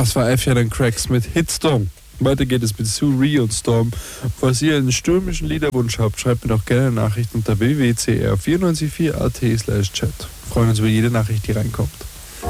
Das war F. Cracks mit Hitstorm. Weiter geht es mit Sue Ree und Storm. Falls ihr einen stürmischen Liederwunsch habt, schreibt mir doch gerne eine Nachricht unter www.cr944.at/chat. Freuen uns über jede Nachricht, die reinkommt.